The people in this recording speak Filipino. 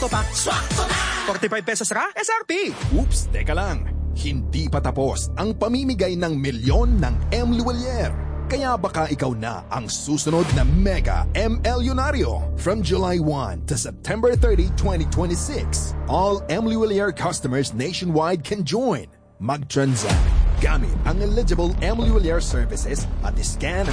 Swakto pa. Swakto na! 45 pesos ra? SRP! Oops, teka lang. Hindi pa tapos ang pamimigay ng milyon ng M. Luwalier. Kaya baka ikaw na ang susunod na Mega MLyonaryo. From July 1 to September 30, 2026, all M. Luwalier customers nationwide can join. Mag-transact gamit ang eligible M. Luwalier services at scan